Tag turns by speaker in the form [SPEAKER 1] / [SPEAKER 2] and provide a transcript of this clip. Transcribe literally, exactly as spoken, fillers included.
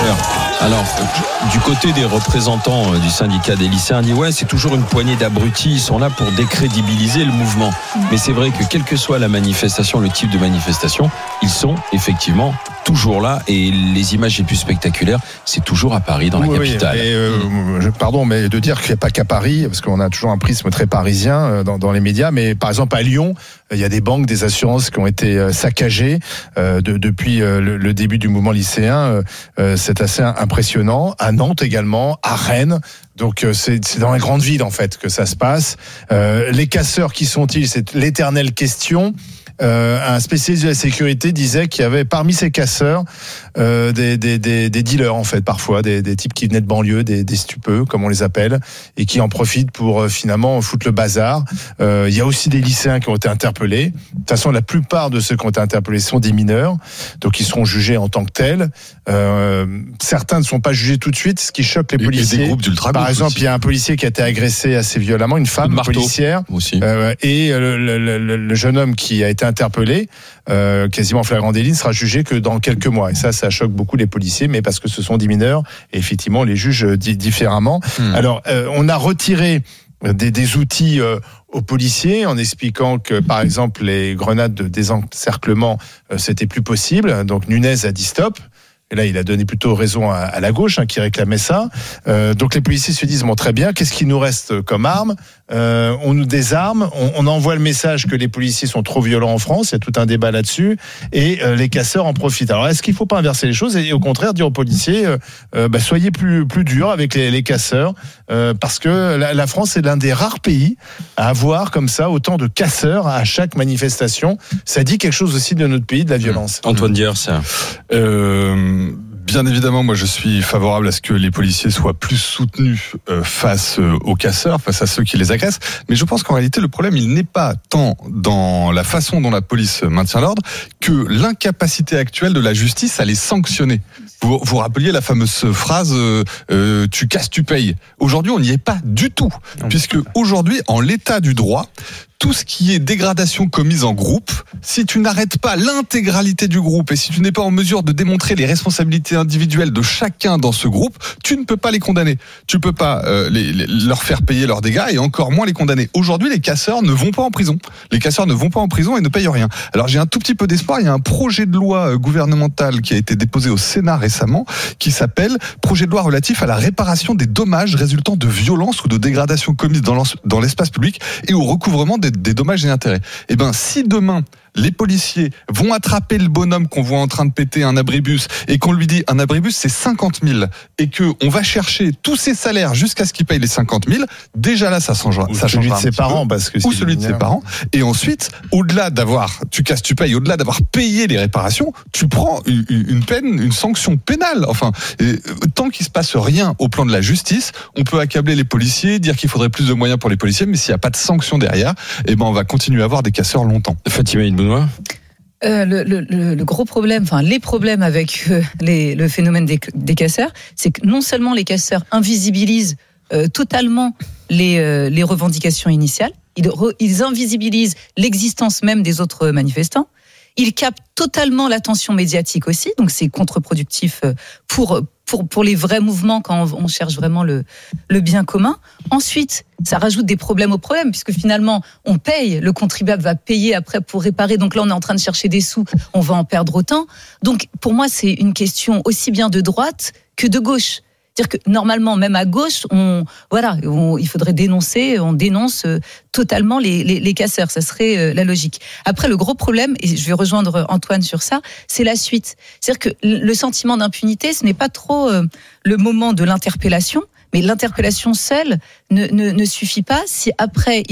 [SPEAKER 1] Alors, du côté des représentants du syndicat des lycéens, on dit ouais, c'est toujours une poignée d'abrutis, ils sont là pour décrédibiliser le mouvement. Mais c'est vrai que quelle que soit la manifestation, le type de manifestation, ils sont effectivement toujours là, et les images les plus spectaculaires, c'est toujours à Paris, dans la
[SPEAKER 2] oui,
[SPEAKER 1] capitale.
[SPEAKER 2] Oui, et euh, je, pardon, mais de dire qu'il n'y a pas qu'à Paris, parce qu'on a toujours un prisme très parisien dans, dans les médias, mais par exemple à Lyon, il y a des banques, des assurances qui ont été saccagées euh, de, depuis euh, le, le début du mouvement lycéen. Euh, c'est assez impressionnant. À Nantes également, à Rennes. Donc c'est, c'est dans les grandes villes en fait que ça se passe. Euh, les casseurs, qui sont-ils ? C'est l'éternelle question. Euh, un spécialiste de la sécurité disait qu'il y avait parmi ces casseurs euh, des, des, des, des dealers en fait, parfois des, des types qui venaient de banlieue, des, des stupeux comme on les appelle, et qui en profitent pour euh, finalement foutre le bazar. Euh, il y a aussi des lycéens qui ont été interpellés. De toute façon, la plupart de ceux qui ont été interpellés sont des mineurs, donc ils seront jugés en tant que tels. Euh, certains ne sont pas jugés tout de suite, ce qui choque les policiers.
[SPEAKER 3] Et des groupes d'ultra-groupes.
[SPEAKER 2] Par exemple,
[SPEAKER 3] aussi.
[SPEAKER 2] Il y a un policier qui a été agressé assez violemment, une femme policière
[SPEAKER 1] aussi.
[SPEAKER 2] Euh, et le, le, le, le jeune homme qui a été interpellé, euh, quasiment flagrant délit, ne sera jugé que dans quelques mois. Et ça, ça choque beaucoup les policiers, mais parce que ce sont des mineurs, et effectivement, on les juge différemment. Hmm. Alors, euh, on a retiré des, des outils euh, aux policiers en expliquant que, par exemple, les grenades de désencerclement, euh, c'était plus possible. Donc, Nunez a dit stop. Et là, il a donné plutôt raison à, à la gauche, hein, qui réclamait ça. Euh, donc les policiers se disent, bon, très bien, qu'est-ce qui nous reste comme arme ? euh, On nous désarme, on, on envoie le message que les policiers sont trop violents en France, il y a tout un débat là-dessus, et euh, les casseurs en profitent. Alors, est-ce qu'il ne faut pas inverser les choses et, et au contraire dire aux policiers, euh, euh, bah, soyez plus, plus durs avec les, les casseurs, euh, parce que la, la France est l'un des rares pays à avoir comme ça autant de casseurs à chaque manifestation. Ça dit quelque chose aussi de notre pays, de la violence.
[SPEAKER 1] Mmh. Antoine Dier, c'est un...
[SPEAKER 3] Euh... Bien évidemment, moi je suis favorable à ce que les policiers soient plus soutenus euh, face euh, aux casseurs, face à ceux qui les agressent. Mais je pense qu'en réalité, le problème, il n'est pas tant dans la façon dont la police maintient l'ordre que l'incapacité actuelle de la justice à les sanctionner. Vous vous rappeliez la fameuse phrase euh, euh, « tu casses, tu payes ». Aujourd'hui, on n'y est pas du tout, puisque aujourd'hui, en l'état du droit, tout ce qui est dégradation commise en groupe, si tu n'arrêtes pas l'intégralité du groupe et si tu n'es pas en mesure de démontrer les responsabilités individuelles de chacun dans ce groupe, tu ne peux pas les condamner. Tu ne peux pas euh, les, les, leur faire payer leurs dégâts et encore moins les condamner. Aujourd'hui, les casseurs ne vont pas en prison. Les casseurs ne vont pas en prison et ne payent rien. Alors j'ai un tout petit peu d'espoir. Il y a un projet de loi gouvernemental qui a été déposé au Sénat récemment qui s'appelle « Projet de loi relatif à la réparation des dommages résultant de violences ou de dégradations commises dans, dans l'espace public et au recouvrement des des dommages et intérêts ». Eh ben, si demain, les policiers vont attraper le bonhomme qu'on voit en train de péter un abribus et qu'on lui dit un abribus c'est cinquante mille et qu'on va chercher tous ses salaires jusqu'à ce qu'il paye les cinquante mille, déjà là ça changera.
[SPEAKER 2] Ou
[SPEAKER 3] ça
[SPEAKER 2] celui
[SPEAKER 3] changera
[SPEAKER 2] de ses parents, parce que
[SPEAKER 3] ou celui de ses parents. Et ensuite, au-delà d'avoir, tu casses, tu payes, au-delà d'avoir payé les réparations, tu prends une, une peine, une sanction pénale. Enfin, et, tant qu'il se passe rien au plan de la justice, on peut accabler les policiers, dire qu'il faudrait plus de moyens pour les policiers, mais s'il n'y a pas de sanction derrière, eh ben on va continuer à avoir des casseurs longtemps.
[SPEAKER 1] Fatima Ibn Benoît.
[SPEAKER 4] Euh, le, le, le gros problème, enfin les problèmes avec euh, les, le phénomène des, des casseurs, c'est que non seulement les casseurs invisibilisent euh, totalement les, euh, les revendications initiales, ils, re, ils invisibilisent l'existence même des autres manifestants, ils captent totalement l'attention médiatique aussi, donc c'est contre-productif pour, pour, pour les vrais mouvements quand on, on cherche vraiment le, le bien commun. Ensuite, ça rajoute des problèmes aux problèmes, puisque finalement, on paye, le contribuable va payer après pour réparer, donc là on est en train de chercher des sous, on va en perdre autant. Donc pour moi, c'est une question aussi bien de droite que de gauche. C'est-à-dire que normalement, même à gauche, on, voilà, on, il faudrait dénoncer, on dénonce totalement les, les, les casseurs. Ça serait la logique. Après, le gros problème, et je vais rejoindre Antoine sur ça, c'est la suite. C'est-à-dire que le sentiment d'impunité, ce n'est pas trop le moment de l'interpellation, mais l'interpellation seule ne, ne, ne suffit pas si après